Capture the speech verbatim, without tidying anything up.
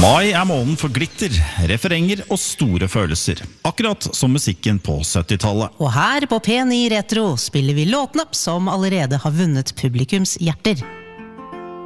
Mai er måneden for glitter, referenger og store følelser. Akkurat som musikken på syttitallet. Og her på P ni Retro spiller vi låtene som allerede har vunnet publikums hjerter.